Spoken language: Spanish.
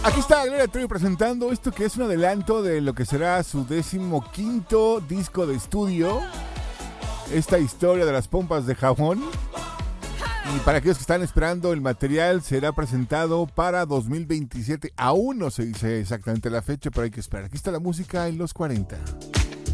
Aquí está Gloria Trevi presentando esto que es un adelanto de lo que será su 15º disco de estudio. Esta historia de las pompas de jabón. Y para aquellos que están esperando, el material será presentado para 2027. Aún no se dice exactamente la fecha, pero hay que esperar. Aquí está la música en los 40.